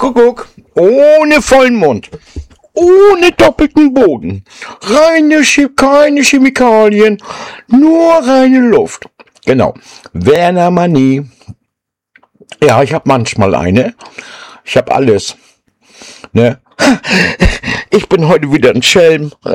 Kuckuck, ohne Vollmond, ohne doppelten Boden, keine Chemikalien, nur reine Luft. Genau, Werner Manie. Ja, ich habe manchmal eine. Ich habe alles. Ne? Ich bin heute wieder ein Schelm.